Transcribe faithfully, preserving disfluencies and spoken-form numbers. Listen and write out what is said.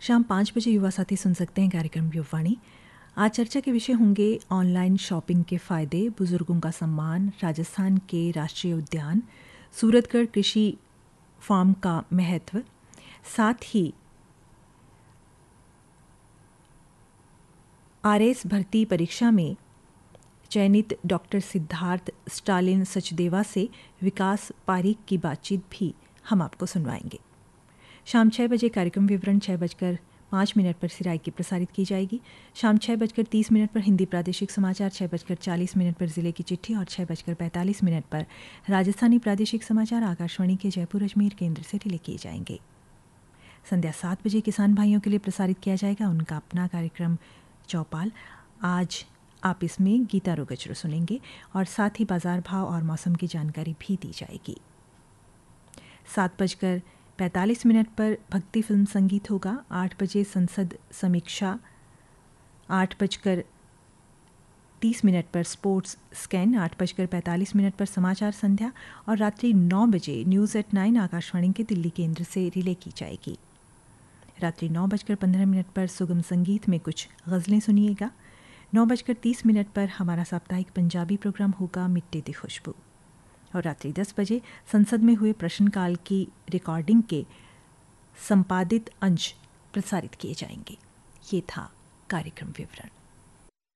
शाम पाँच बजे युवा साथी सुन सकते हैं कार्यक्रम युववाणी। आज चर्चा के विषय होंगे ऑनलाइन शॉपिंग के फायदे, बुजुर्गों का सम्मान, राजस्थान के राष्ट्रीय उद्यान, सूरतगढ़ कृषि फार्म का महत्व, साथ ही आरएस भर्ती परीक्षा में चयनित डॉक्टर सिद्धार्थ स्टालिन सचदेवा से विकास पारीक की बातचीत भी हम आपको सुनवाएंगे। शाम छः बजे कार्यक्रम विवरण छः बजकर पाँच मिनट पर सिराई की प्रसारित की जाएगी। शाम छः बजकर तीस मिनट पर हिंदी प्रादेशिक समाचार, छः बजकर चालीस मिनट पर जिले की चिट्ठी और छः बजकर पैंतालीस मिनट पर राजस्थानी प्रादेशिक समाचार आकाशवाणी के जयपुर अजमेर केंद्र से रिले किए जाएंगे। संध्या सात बजे किसान भाइयों के लिए प्रसारित किया जाएगा उनका अपना कार्यक्रम चौपाल। आज आप इसमें गीता रोगचरो सुनेंगे और साथ ही बाजार भाव और मौसम की जानकारी भी दी जाएगी। सात बजकर पैंतालीस मिनट पर भक्ति फिल्म संगीत होगा। आठ बजे संसद समीक्षा, आठ बजकर तीस मिनट पर स्पोर्ट्स स्कैन, आठ बजकर पैंतालीस मिनट पर समाचार संध्या और रात्रि नौ बजे न्यूज़ एट नाइन आकाशवाणी के दिल्ली केंद्र से रिले की जाएगी। रात्रि नौ बजकर पंद्रह मिनट पर सुगम संगीत में कुछ गज़लें सुनिएगा। नौ बजकर तीस मिनट पर हमारा साप्ताहिक पंजाबी प्रोग्राम होगा मिट्टी दी खुशबू और रात्रि दस बजे संसद में हुए प्रश्नकाल की रिकॉर्डिंग के संपादित अंश प्रसारित किए जाएंगे। ये था कार्यक्रम विवरण।